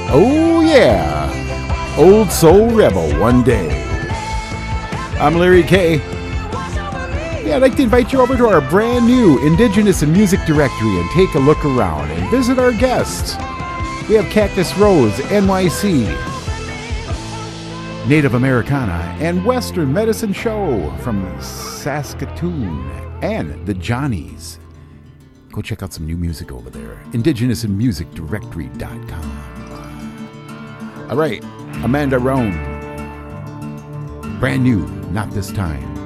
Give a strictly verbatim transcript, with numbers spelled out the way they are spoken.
Oh yeah, Old Soul Rebel one day. I'm Larry K. Yeah, I'd like to invite you over to our brand new Indigenous and Music Directory and take a look around and visit our guests. We have Cactus Rose, N Y C, Native Americana, and Western Medicine Show from Saskatoon, and the Johnnies. Go check out some new music over there. indigenous and music directory dot com. All right, Amanda Rome. Brand new, Not This Time.